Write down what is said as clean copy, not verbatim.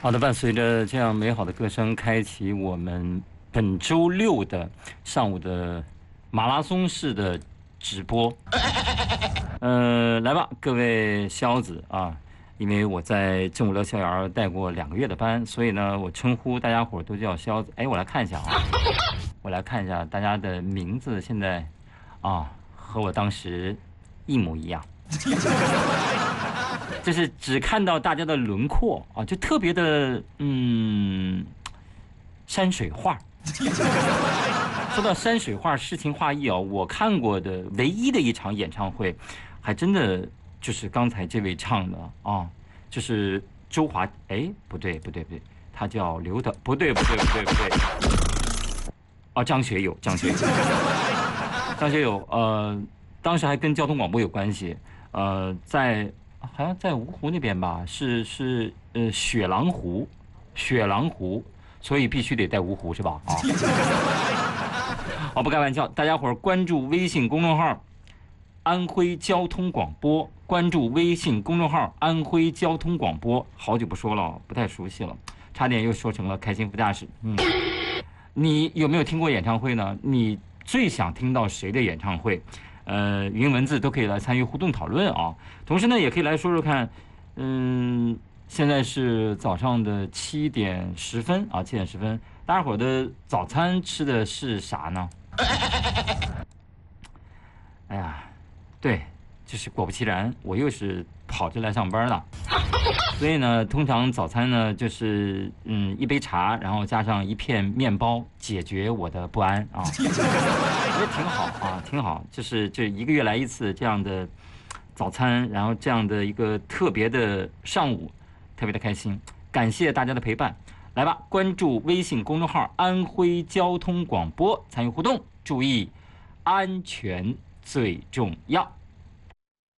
好的，伴随着这样美好的歌声，开启我们本周六的上午的马拉松式的直播。来吧，各位肖子啊，因为我在正午乐逍遥带过2个月的班，所以呢，我称呼大家伙都叫肖子。哎，我来看一下啊，我来看一下大家的名字，现在啊和我当时一模一样。就是只看到大家的轮廓啊，就特别的山水画。说到山水画、诗情画意啊，我看过的唯一的一场演唱会，还真的就是刚才这位唱的啊，就是周华。哎，不对，他叫刘德，不对，啊，张学友，张学友，当时还跟交通广播有关系，好像在芜湖那边吧，是雪狼湖，所以必须得在芜湖是吧？啊，好，不开玩笑，大家伙儿关注微信公众号“安徽交通广播”，关注微信公众号“安徽交通广播”。好久不说了，不太熟悉了，差点又说成了开心副驾驶。你有没有听过演唱会呢？你最想听到谁的演唱会？语音文字都可以来参与互动讨论啊。同时呢，也可以来说说看，现在是早上的7点10分啊，7点10分，大家伙的早餐吃的是啥呢？哎呀，对，就是果不其然，我又是跑着来上班了。所以呢，通常早餐呢就是一杯茶，然后加上一片面包，解决我的不安啊。我觉得挺好啊，挺好，就是这1个月来一次这样的早餐，然后这样的一个特别的上午，特别的开心。感谢大家的陪伴，来吧，关注微信公众号“安徽交通广播”，参与互动，注意安全最重要。